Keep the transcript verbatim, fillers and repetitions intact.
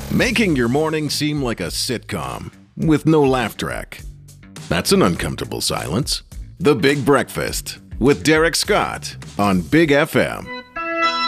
Making your morning seem like a sitcom with no laugh track. That's an uncomfortable silence. The Big Breakfast with Derek Scott on Big F M.